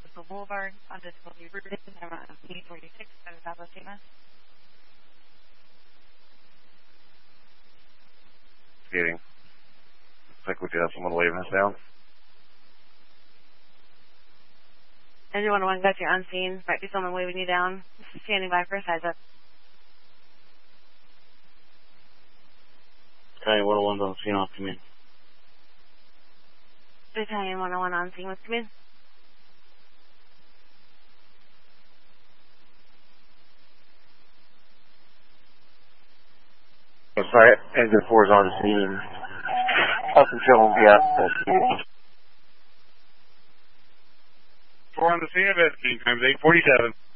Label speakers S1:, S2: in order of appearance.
S1: Francisco Boulevard on difficulty routing. I'm on P46 out of Southwest St. Mass.
S2: Skating. Looks like we could have someone waving us down.
S1: Engine 101 got you on scene. Might be someone waving you down. Standing by for a size up.
S3: Battalion 101's on scene, off command.
S1: Battalion 101 on scene with command.
S2: Sorry, engine 4 is on the scene. Up until, yeah.
S4: 4 on the scene of it. Time's 8:47.